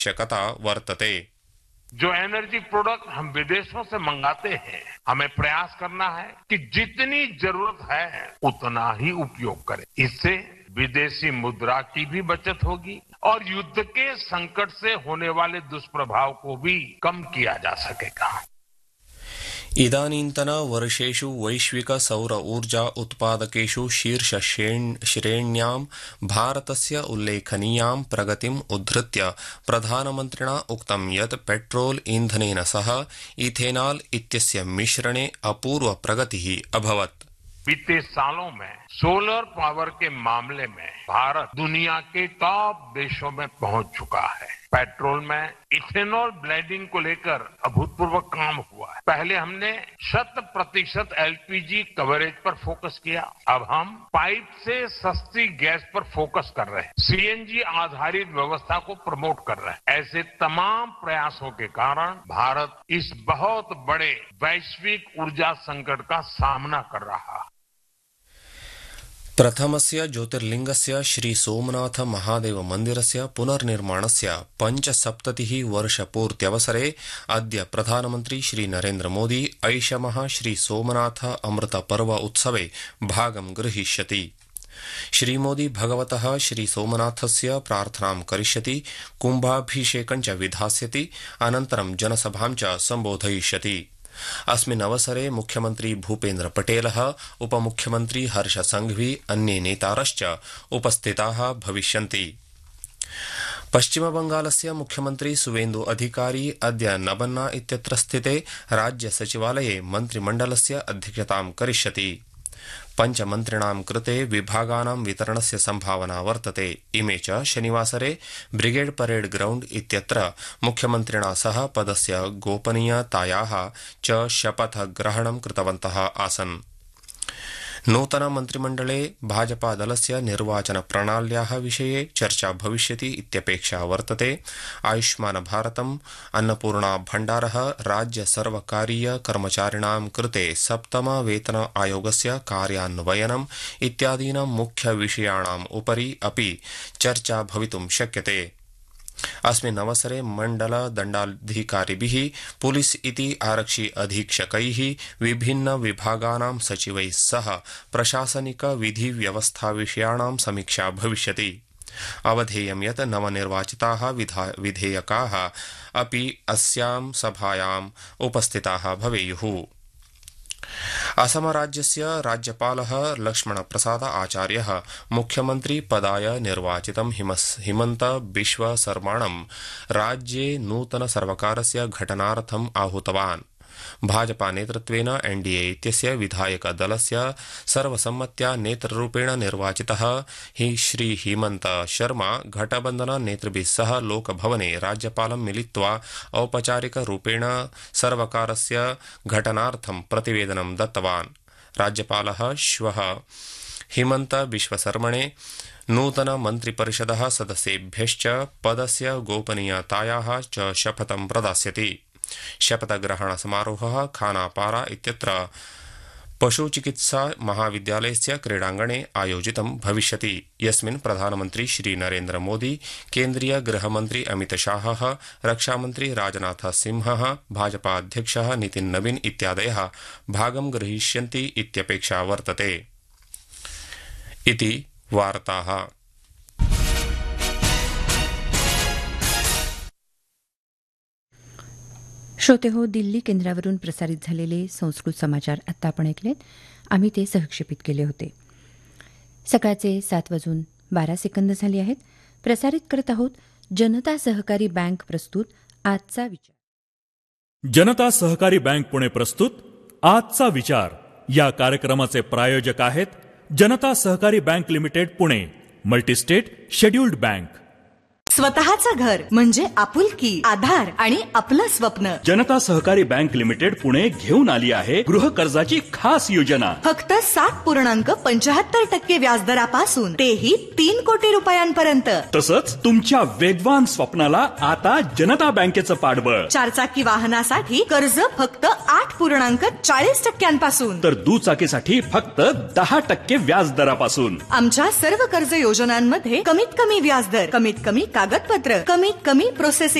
आवश्यकता वर्तते। जो एनर्जी प्रोडक्ट हम विदेशों से मंगाते हैं, हमें प्रयास करना है कि जितनी जरूरत है उतना ही उपयोग करें। इससे विदेशी मुद्रा की भी बचत होगी और युद्ध के संकट से होने वाले दुष्प्रभाव को भी कम किया जा सकेगा। इदानीन्तन वर्षेषु वैश्विक सौर ऊर्जा उत्पादकेषु शीर्ष श्रेण्यां भारतस्य उल्लेखनीयां प्रगतिम् उद्धृत्य प्रधानमन्त्रिणा उक्तं यत् पेट्रोल ईंधनेन सह इथेनॉल इत्यस्य मिश्रणे अपूर्व प्रगतिः अभवत्। बीते सालों में सोलर पावर के मामले में भारत दुनिया के टॉप देशों में पहुंच चुका है। पेट्रोल में इथेनॉल ब्लेंडिंग को लेकर अभूतपूर्व काम हुआ है। पहले हमने 100% एलपीजी कवरेज पर फोकस किया, अब हम पाइप से सस्ती गैस पर फोकस कर रहे हैं, सीएनजी आधारित व्यवस्था को प्रमोट कर रहे हैं। ऐसे तमाम प्रयासों के कारण भारत इस बहुत बड़े वैश्विक ऊर्जा संकट का सामना कर रहा है। प्रथमस्य ज्योतिर्लिंगस्य श्री सोमनाथ महादेव मन्दिरस्य पुनर्निर्माणस्य 75 वर्षपूर्त्यवसरे अद्य प्रधानमन्त्री श्री नरेन्द्र मोदी ऐषमः श्री सोमनाथ अमृत पर्व उत्सवे भागं गृहीष्यति। श्रीमोदी भगवतः श्री सोमनाथस्य प्रार्थनां करिष्यति, कुम्भाभिषेकं च विधास्यति, अनन्तरं जनसभां च सम्बोधयिष्यति। अस्मिन् अवसरे मुख्यमन्त्री भूपेन्द्र पटेलः, उपमुख्यमन्त्री हर्ष संघवी, अन्ये नेतारश्च उपस्थिताः भविष्यन्ति। पश्चिमबंगालस्य मुख्यमन्त्री सुवेन्दु अधिकारी अद्य नबन्ना इत्यत्र स्थिते राज्य सचिवालये मन्त्रिमण्डलस्य अध्यक्षतां करिष्यति। पञ्चमन्त्रिणां कृते विभागानां वितरणस्य सम्भावना वर्तते। इमे च शनिवासरे ब्रिगेड परेड ग्राउण्ड इत्यत्र मुख्यमन्त्रिणा सह पदस्य गोपनीयतायाः च शपथग्रहणं कृतवन्तः आसन्। नूतन मन्त्रिमण्डले भाजपा दलस्य निर्वाचन प्रणाल्याः विषये चर्चा भविष्यति इत्यपेक्षा वर्तते। आयुष्मान भारतम्, अन्नपूर्णा भण्डारः, राज्य सर्वकारीय कर्मचारिणां कृते सप्तम वेतन आयोगस्य कार्यान्वयनम् इत्यादीनां मुख्य विषयाणाम् उपरि अपि चर्चा भवितुं शक्यते। अस्मिन् अवसरे मण्डल दण्डाधिकारिभिः, पुलिस इति आरक्षि अधीक्षकैः, विभिन्न विभागानां सचिवैः सह प्रशासनिक विधि व्यवस्था विषयाणां समीक्षा भविष्यति। अवधेयं यत् नवनिर्वाचिताः विधेयकाः अपि अस्यां सभायाम् उपस्थिताः भवेयुः। असमराज्यस्य राज्यपालः लक्ष्मणप्रसाद आचार्यः मुख्यमन्त्री पदाय निर्वाचितं हिमन्त बिश्व शर्माणं राज्ये नूतन सर्वकारस्य घटनार्थम् आहूतवान्। भाजपा नेतृत्वेन एनडीए इत्यस्य विधायक दलस्य सर्वसम्मत्या नेतृरूपेण निर्वाचितः हि श्री हिमन्त शर्मा घटबन्धन नेतृभिः सह लोकभवने राज्यपालं मिलित्वा औपचारिक रूपेण सर्वकारस्य घटनार्थं प्रतिवेदनं दत्तवान्। राज्यपालः श्वः हिमन्त बिश्वशर्मणे नूतन मन्त्रिपरिषदः सदस्येभ्यश्च पदस्य गोपनीयतायाः च शपथं प्रदास्यति। शपथग्रहण समारोहः खानापारा इत्यत्र पशुचिकित्सा महाविद्यालयस्य क्रीडाङ्गणे आयोजितं भविष्यति, यस्मिन् प्रधानमन्त्री श्री नरेन्द्र मोदी, केन्द्रीय गृहमन्त्री अमित शाहः, रक्षामन्त्री राजनाथ सिंहः, भाजपा अध्यक्षः नितिन नवीन इत्यादयः भागं ग्रहीष्यन्ति इत्यपेक्षा वर्तते। इति वार्ताः। श्रोते हो, दिल्ली केंद्रावरून प्रसारित झालेले संस्कृत समाचार आत्ता आपण ऐकलेत. आम्ही ते सहक्षेपित केले होते. सकाळचे 7:12 झाले आहेत. प्रसारित करत आहोत जनता सहकारी बँक प्रस्तुत आजचा विचार. जनता सहकारी बँक पुणे प्रस्तुत आजचा विचार या कार्यक्रमाचे प्रायोजक आहेत जनता सहकारी bank limited Pune, multi-state scheduled bank. स्वतःचं घर म्हणजे आपुलकी, आधार आणि आपलं स्वप्न. जनता सहकारी बँक लिमिटेड पुणे घेऊन आली आहे गृह कर्जाची खास योजना. फक्त 7.75% व्याजदरापासून तेही 3 कोटी रुपयांपर्यंत. तसंच तुमच्या वेगवान स्वप्नाला आता जनता बँकेचं पाठबळ. 4 चाकी वाहनासाठी कर्ज फक्त 8.40% तर दुचाकीसाठी फक्त 10% व्याजदरापासून. आमच्या सर्व कर्ज योजनांमध्ये कमीत कमी व्याजदर, कमीत कमी कागद कागदपत्र, कमीत कमी प्रोसेसिंग